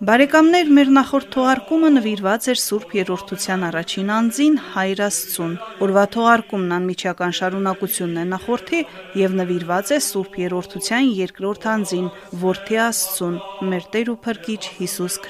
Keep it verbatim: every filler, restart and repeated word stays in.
Բարեկամներ, մեր նախորդ թողարկումը նվիրված էր Սուրբ Երրորդության առաջին անձին Հայր Աստծուն։ Օրվա թողարկումն անմիջական շարունակությունն է նախորդի եւ նվիրված է Սուրբ Երրորդության երկրորդ անձին, Որդի Աստծուն, մեր Տեր ու Փրկիչ Հիսուս